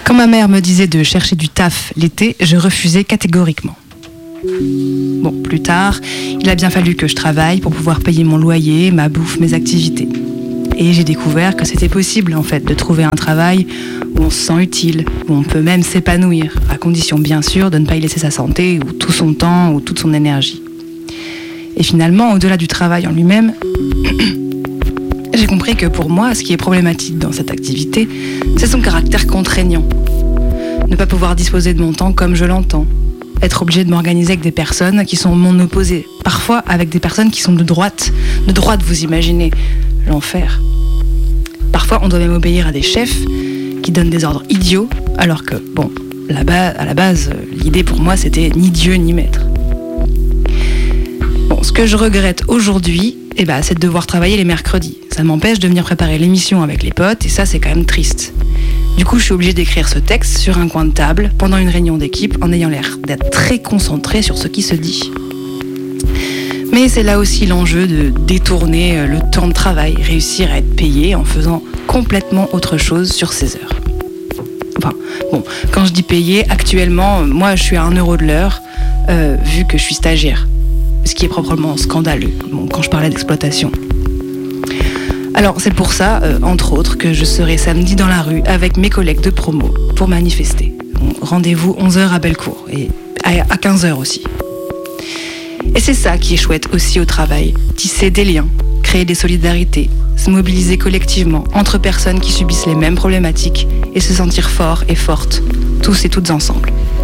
Quand ma mère me disait de chercher du taf l'été, je refusais catégoriquement. Bon, plus tard, il a bien fallu que je travaille pour pouvoir payer mon loyer, ma bouffe, mes activités. Et j'ai découvert que c'était possible, en fait, de trouver un travail où on se sent utile, où on peut même s'épanouir, à condition, bien sûr, de ne pas y laisser sa santé, ou tout son temps, ou toute son énergie. Et finalement, au-delà du travail en lui-même, j'ai compris que pour moi, ce qui est problématique dans cette activité, c'est son caractère contraignant. Ne pas pouvoir disposer de mon temps comme je l'entends. Être obligé de m'organiser avec des personnes qui sont mon opposé. Parfois avec des personnes qui sont de droite. De droite, vous imaginez. L'enfer. Parfois, on doit même obéir à des chefs qui donnent des ordres idiots, alors que, bon, à la base, l'idée pour moi, c'était ni Dieu ni maître. Bon, ce que je regrette aujourd'hui, c'est de devoir travailler les mercredis. Ça m'empêche de venir préparer l'émission avec les potes, et ça, c'est quand même triste. Du coup, je suis obligée d'écrire ce texte sur un coin de table, pendant une réunion d'équipe, en ayant l'air d'être très concentrée sur ce qui se dit. Mais c'est là aussi l'enjeu de détourner le temps de travail, réussir à être payé en faisant complètement autre chose sur ces heures. Enfin, bon, quand je dis payé, actuellement, moi je suis à 1 € de l'heure, vu que je suis stagiaire. Ce qui est proprement scandaleux, quand je parlais d'exploitation. Alors c'est pour ça, entre autres, que je serai samedi dans la rue avec mes collègues de promo pour manifester. Bon, rendez-vous 11h à Bellecour, et à 15h aussi. Et c'est ça qui est chouette aussi au travail, tisser des liens, créer des solidarités, se mobiliser collectivement entre personnes qui subissent les mêmes problématiques et se sentir forts et fortes, tous et toutes ensemble.